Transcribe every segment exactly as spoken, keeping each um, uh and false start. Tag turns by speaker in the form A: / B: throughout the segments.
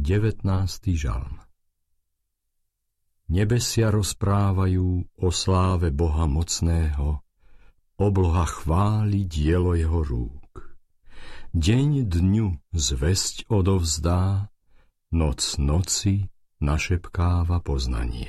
A: devätnásty žalm. Nebesia rozprávajú o sláve Boha mocného, obloha chváli dielo jeho rúk. Deň dňu zvesť odovzdá, noc noci našepkáva poznanie.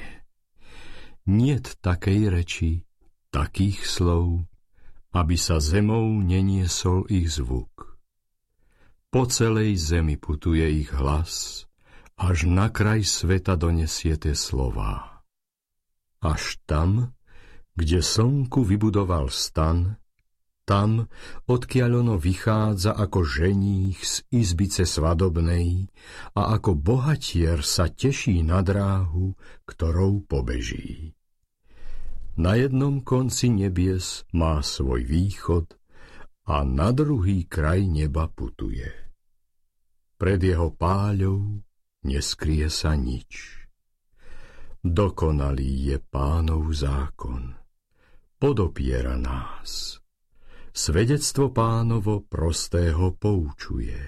A: Niet takej reči, takých slov, aby sa zemou neniesol ich zvuk. Po celej zemi putuje ich hlas, až na kraj sveta donesie tie slová. Až tam, kde slnku vybudoval stan, tam, odkiaľ ono vychádza ako ženích z izbice svadobnej a ako bohatier sa teší na dráhu, ktorou pobeží. Na jednom konci nebies má svoj východ a na druhý kraj neba putuje. Pred jeho páľou neskrie sa nič. Dokonalý je Pánov zákon, podopiera nás. Svedectvo Pánovo prostého poučuje.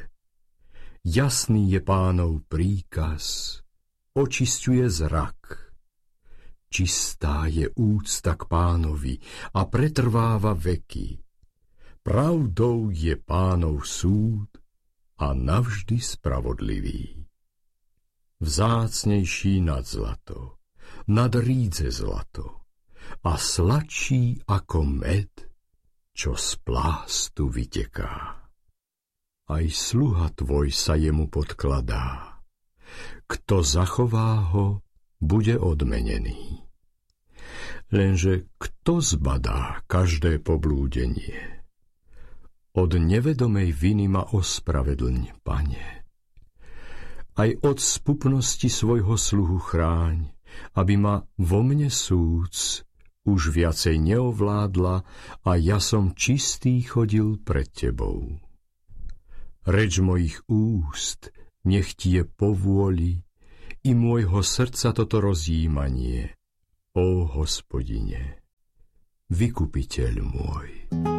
A: Jasný je Pánov príkaz, očisťuje zrak. Čistá je úcta k Pánovi a pretrváva veky. Pravdou je Pánov súd a navždy spravodlivý. Vzácnejší nad zlato, nad rídze zlato a sladší ako med, čo z plástu vyteká. Aj sluha tvoj sa jemu podkladá. Kto zachová ho, bude odmenený. Lenže kto zbadá každé poblúdenie? Od nevedomej viny ma ospravedlň, Pane. Aj od spupnosti svojho sluhu chráň, aby ma vo mne súc už viacej neovládla a ja som čistý chodil pred Tebou. Reč mojich úst nech Ti je po vôli, i môjho srdca toto rozjímanie, ó Hospodine, vykupiteľ môj.